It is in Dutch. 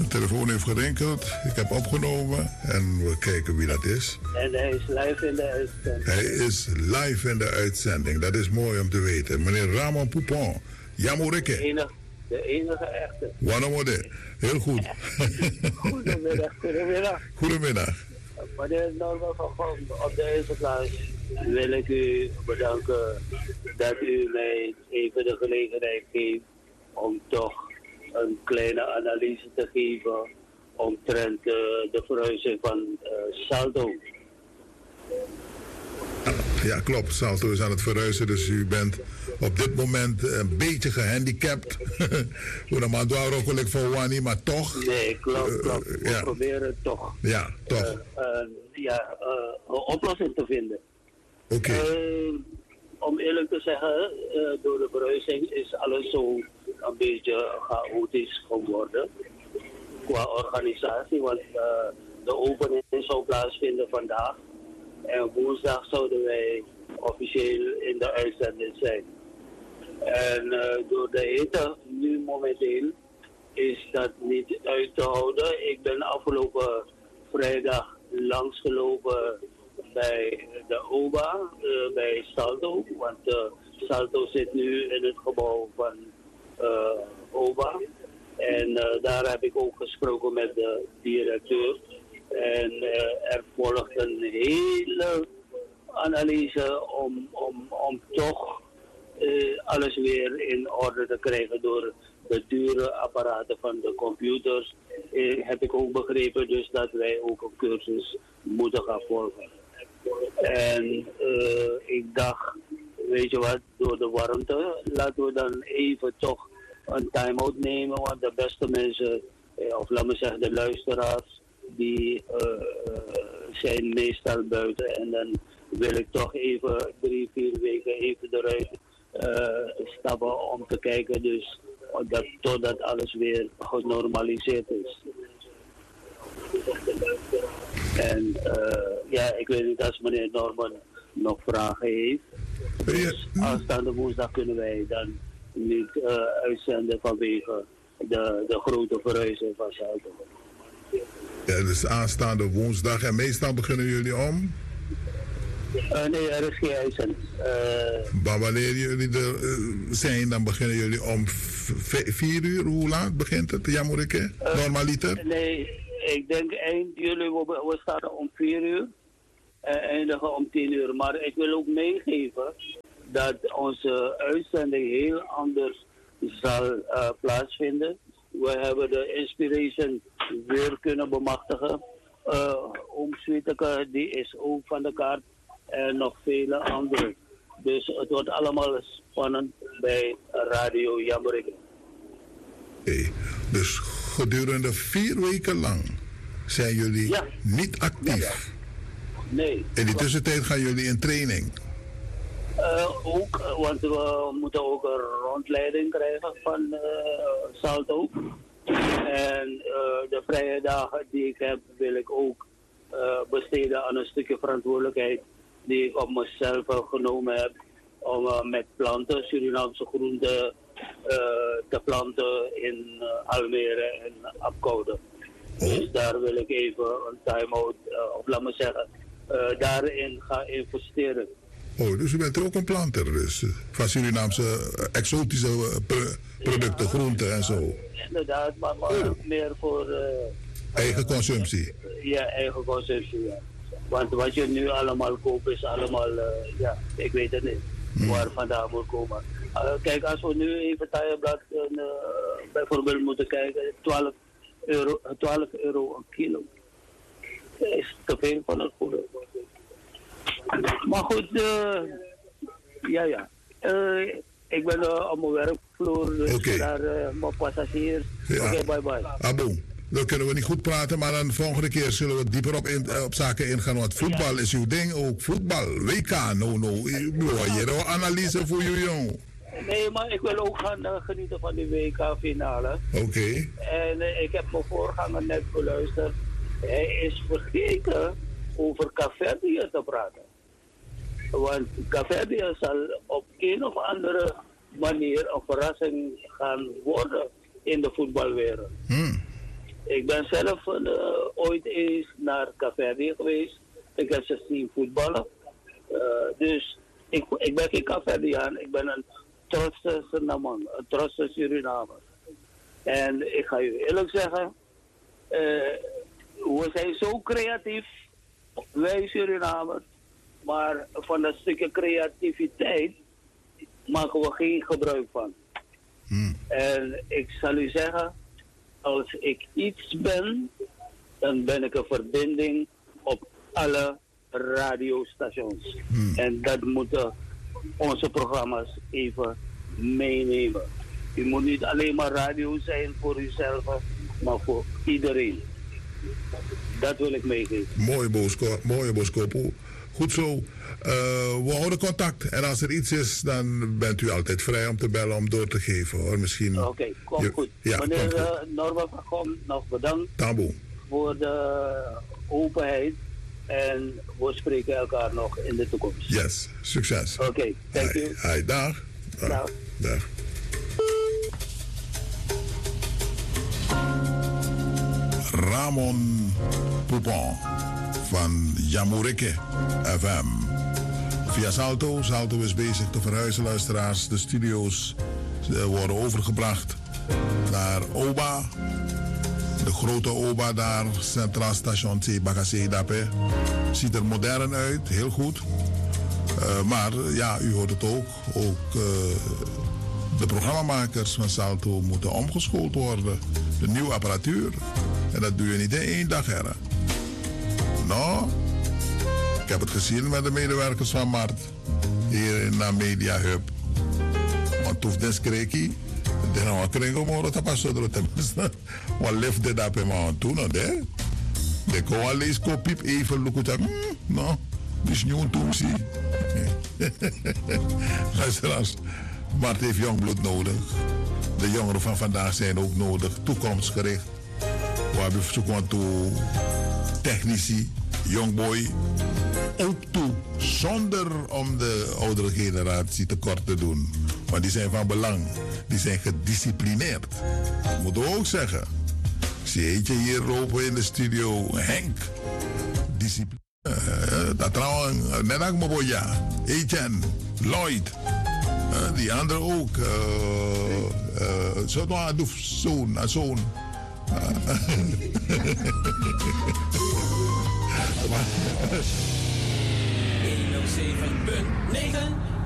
De telefoon heeft gerinkeld. Ik heb opgenomen en we kijken wie dat is. En hij is live in de uitzending. Hij is live in de uitzending. Dat is mooi om te weten. Meneer Ramon Poupon. Jamorike. De enige echte. Wanneer? Heel goed. Goedemiddag. Goedemiddag. Meneer Norman van Gom, op deze plaats wil ik u bedanken dat u mij even de gelegenheid geeft om toch een kleine analyse te geven omtrent de verhuizing van Salto. Ja, klopt. Salto is aan het verhuizen, dus u bent op dit moment een beetje gehandicapt. Hoe maar door ik voor Wani, maar toch. Nee, klopt. We proberen toch. Ja, toch. Een oplossing te vinden. Oké. Om eerlijk te zeggen, door de verhuizing is alles zo een beetje chaotisch geworden qua organisatie, want de opening zou plaatsvinden vandaag en woensdag zouden wij officieel in de uitzending zijn. En door de hitte nu momenteel is dat niet uit te houden. Ik ben afgelopen vrijdag langsgelopen bij de OBA, bij Salto, want Salto zit nu in het gebouw van OBA. En daar heb ik ook gesproken met de directeur. En er volgt een hele analyse om toch alles weer in orde te krijgen door de dure apparaten van de computers. Heb ik ook begrepen dus dat wij ook een cursus moeten gaan volgen. En ik dacht, weet je wat, door de warmte, laten we dan even toch een time-out nemen, want de beste mensen, of laat me zeggen de luisteraars, die zijn meestal buiten. En dan wil ik toch even 3-4 weken even eruit stappen om te kijken, dus totdat alles weer genormaliseerd is. En ik weet niet als meneer Norman nog vragen heeft. Dus aanstaande woensdag kunnen wij dan niet uitzenden vanwege de grote verhuizing van Salto. Ja, dus aanstaande woensdag en meestal beginnen jullie om? Nee, er is geen uitzending. Maar wanneer jullie er zijn, dan beginnen jullie om 4 uur. Hoe laat begint het? Jamorike? Normaliter? Nee, ik denk eind juli, we starten om 4 uur. Eindigen om 10 uur. Maar ik wil ook meegeven dat onze uitzending heel anders zal plaatsvinden. We hebben de Inspiration weer kunnen bemachtigen. Oom Sweeteke, die is ook van de kaart. En nog vele anderen. Dus het wordt allemaal spannend bij Radio Jamboree. Okay. Dus gedurende 4 weken lang zijn jullie niet actief? Ja. Nee. In die tussentijd gaan jullie in training? Ook, want we moeten ook een rondleiding krijgen van Salto. En de vrije dagen die ik heb, wil ik ook besteden aan een stukje verantwoordelijkheid die ik op mezelf genomen heb om met planten, Surinaamse groenten, te planten in Almere en Apkoude. Dus daar wil ik even een time-out, of laat me zeggen, daarin gaan investeren. Oh, dus u bent ook een planter, dus van Surinaamse exotische producten, groenten en zo. Inderdaad, maar meer voor eigen consumptie. Ja, eigen consumptie, ja. Want wat je nu allemaal koopt is allemaal, ik weet het niet waar vandaan moet komen. Kijk, als we nu even taaienblad bijvoorbeeld moeten kijken, 12 euro een kilo. Dat is te veel van het goede. Maar goed, ik ben op mijn werkvloer, dus daar mijn passagiers. Oké, bye. Abo. Dan kunnen we niet goed praten, maar dan de volgende keer zullen we dieper op zaken ingaan. Want voetbal is uw ding ook. Voetbal, WK, je analyse voor je jong. Nee, maar ik wil ook gaan genieten van die WK-finale. Oké. En ik heb mijn voorganger net beluisterd. Hij is vergeten over Caverdië te praten. Want Caverdië zal op een of andere manier een verrassing gaan worden in de voetbalwereld. Ik ben zelf ooit eens naar Caverdië geweest. Ik heb ze zien voetballen. Dus ik ben geen Caverdiaan. Ik ben een trotse Suriname, een trotse Surinamer. En ik ga u eerlijk zeggen, we zijn zo creatief, wij Surinamers, maar van dat stukje creativiteit maken we geen gebruik van. En ik zal u zeggen, als ik iets ben, dan ben ik een verbinding op alle radiostations. En dat moeten onze programma's even meenemen. U moet niet alleen maar radio zijn voor uzelf, maar voor iedereen. Dat wil ik meegeven. Mooie Boskopo. Goed zo. We houden contact. En als er iets is, dan bent u altijd vrij om te bellen om door te geven, hoor. Misschien... Oké, komt goed. Ja, meneer Norma van Gom, nog bedankt voor de openheid. En we spreken elkaar nog in de toekomst. Yes, succes. Oké, thank you. Hi, dag. Dag. Ramon Poupon van Jamureke FM. Via Salto. Salto is bezig te verhuizen, luisteraars. De studio's worden overgebracht naar Oba. De grote Oba daar, Centraal Station C. Bagasse-Dape. Ziet er modern uit, heel goed. Maar ja, u hoort het ook. Ook de programmamakers van Salto moeten omgeschoold worden. De nieuwe apparatuur. En dat doe je niet in 1 dag, hè. Nou, ik heb het gezien met de medewerkers van Mart. Hier in de Media Hub. Want toen deskreki. Dan was ik om te passen door het tenminste. Wat leefde dat bij mij aan toen, hè? De kon lees kopiep even lukken. Nou, die is nieuw toen, zie. Luisteraars, Mart heeft jongbloed nodig. De jongeren van vandaag zijn ook nodig. Toekomstgericht. We hebben zoeken toe technici, jongboy. Ook toe, zonder om de oudere generatie tekort te doen. Maar die zijn van belang. Die zijn gedisciplineerd. Dat moeten we ook zeggen. Zie je hier lopen in de studio, Henk. Discipline. Dat trouwens, net als Moboja, Etienne, Lloyd. Die andere ook. Zo'n. 107.9